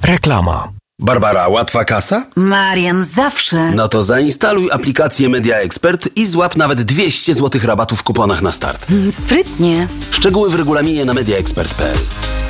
Reklama. Barbara, łatwa kasa? Marian, zawsze. No to zainstaluj aplikację Media Expert i złap nawet 200 zł rabatu w kuponach na start. Sprytnie. Szczegóły w regulaminie na mediaexpert.pl.